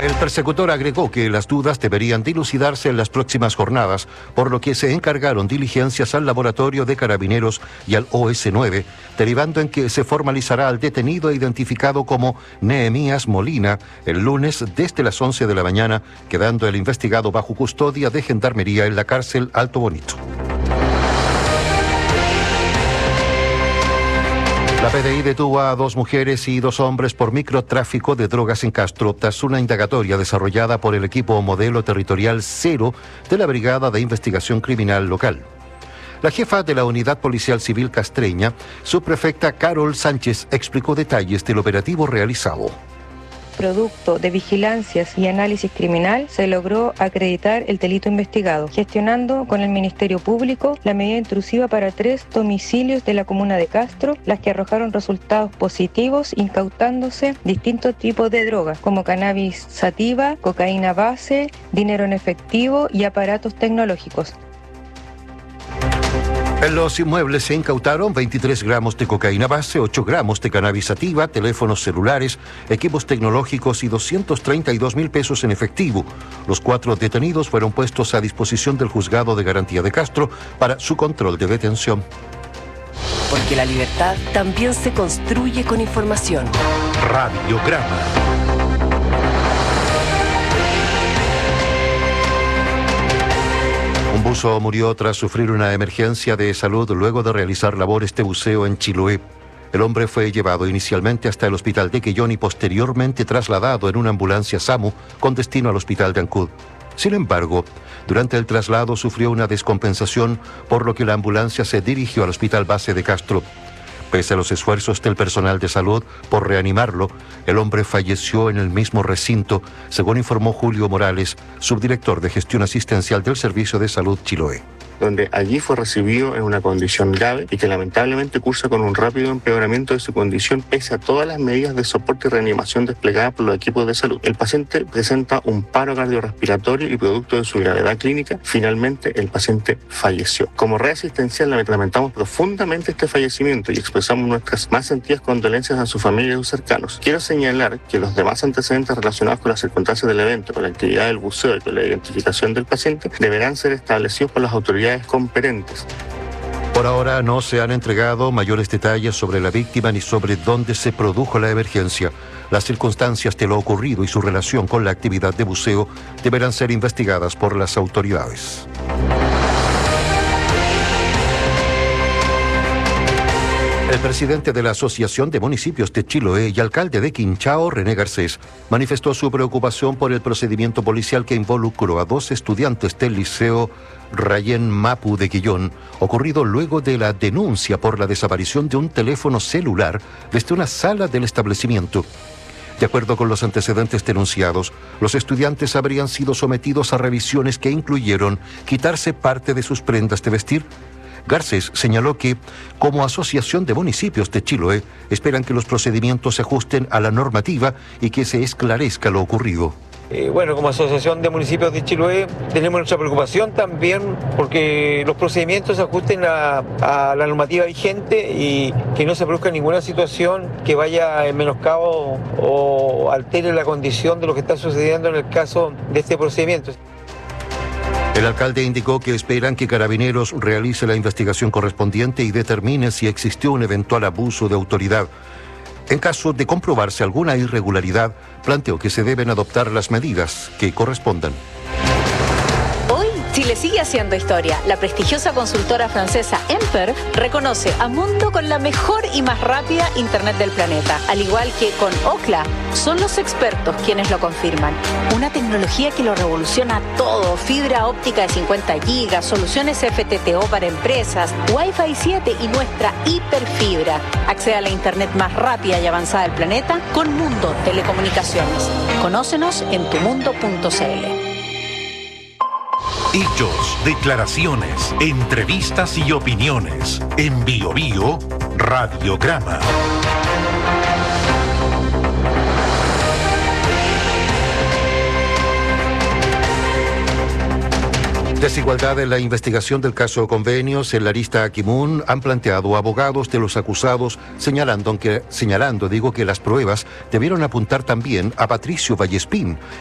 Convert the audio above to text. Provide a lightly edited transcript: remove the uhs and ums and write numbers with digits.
El persecutor agregó que las dudas deberían dilucidarse en las próximas jornadas, por lo que se encargaron diligencias al laboratorio de Carabineros y al OS9, derivando en que se formalizará al detenido identificado como Nehemías Molina el lunes desde las 11 de la mañana, quedando el investigado bajo custodia de Gendarmería en la cárcel Alto Bonito. La PDI detuvo a 2 mujeres y 2 hombres por microtráfico de drogas en Castro tras una indagatoria desarrollada por el equipo modelo territorial 0 de la Brigada de Investigación Criminal local. La jefa de la Unidad Policial Civil castreña, subprefecta Carol Sánchez, explicó detalles del operativo realizado. Producto de vigilancias y análisis criminal, se logró acreditar el delito investigado, gestionando con el Ministerio Público la medida intrusiva para 3 domicilios de la comuna de Castro, las que arrojaron resultados positivos, incautándose distintos tipos de drogas, como cannabis sativa, cocaína base, dinero en efectivo y aparatos tecnológicos. En los inmuebles se incautaron 23 gramos de cocaína base, 8 gramos de cannabis sativa, teléfonos celulares, equipos tecnológicos y 232.000 pesos en efectivo. Los 4 detenidos fueron puestos a disposición del Juzgado de Garantía de Castro para su control de detención. Porque la libertad también se construye con información. Radiograma. Un buzo murió tras sufrir una emergencia de salud luego de realizar labores de buceo en Chiloé. El hombre fue llevado inicialmente hasta el hospital de Quellón y posteriormente trasladado en una ambulancia SAMU con destino al hospital de Ancud. Sin embargo, durante el traslado sufrió una descompensación, por lo que la ambulancia se dirigió al hospital base de Castro. Pese a los esfuerzos del personal de salud por reanimarlo, el hombre falleció en el mismo recinto, según informó Julio Morales, subdirector de Gestión Asistencial del Servicio de Salud Chiloé. Donde allí fue recibido en una condición grave y que lamentablemente cursa con un rápido empeoramiento de su condición pese a todas las medidas de soporte y reanimación desplegadas por los equipos de salud. El paciente presenta un paro cardiorrespiratorio y producto de su gravedad clínica, finalmente el paciente falleció. Como red asistencial lamentamos profundamente este fallecimiento y expresamos nuestras más sentidas condolencias a su familia y a sus cercanos. Quiero señalar que los demás antecedentes relacionados con las circunstancias del evento, con la actividad del buceo y con la identificación del paciente deberán ser establecidos por las autoridades competentes. Por ahora no se han entregado mayores detalles sobre la víctima ni sobre dónde se produjo la emergencia. Las circunstancias de lo ocurrido y su relación con la actividad de buceo deberán ser investigadas por las autoridades. El presidente de la Asociación de Municipios de Chiloé y alcalde de Quinchao, René Garcés, manifestó su preocupación por el procedimiento policial que involucró a 2 estudiantes del Liceo Rayén Mapu de Quillón, ocurrido luego de la denuncia por la desaparición de un teléfono celular desde una sala del establecimiento. De acuerdo con los antecedentes denunciados, los estudiantes habrían sido sometidos a revisiones que incluyeron quitarse parte de sus prendas de vestir. Garcés señaló que, como Asociación de Municipios de Chiloé, esperan que los procedimientos se ajusten a la normativa y que se esclarezca lo ocurrido. Bueno, como Asociación de Municipios de Chiloé tenemos nuestra preocupación también porque los procedimientos se ajusten a la normativa vigente y que no se produzca ninguna situación que vaya en menoscabo o altere la condición de lo que está sucediendo en el caso de este procedimiento. El alcalde indicó que esperan que Carabineros realice la investigación correspondiente y determine si existió un eventual abuso de autoridad. En caso de comprobarse alguna irregularidad, planteó que se deben adoptar las medidas que correspondan. Hoy, Chile sigue haciendo historia. La prestigiosa consultora francesa Emper reconoce a Mundo con la mejor y más rápida Internet del planeta. Al igual que con Ookla, son los expertos quienes lo confirman. Una tecnología que lo revoluciona todo. Fibra óptica de 50 gigas, soluciones FTTO para empresas, Wi-Fi 7 y nuestra hiperfibra. Accede a la Internet más rápida y avanzada del planeta con Mundo Telecomunicaciones. Conócenos en tumundo.cl. Hechos, declaraciones, entrevistas y opiniones. En Bio Bio, Radiograma. Desigualdad en la investigación del caso Convenios. En la lista Kimun han planteado abogados de los acusados señalando que las pruebas debieron apuntar también a Patricio Vallespín,